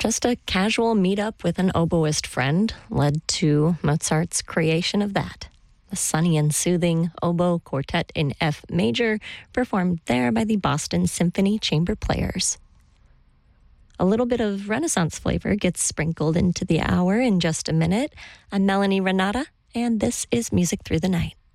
Just a casual meetup with an oboist friend led to Mozart's creation of that. The sunny and soothing oboe quartet in F major, performed there by the Boston Symphony Chamber Players. A little bit of Renaissance flavor gets sprinkled into the hour in just a minute. I'm Melanie Renata, and this is Music Through the Night.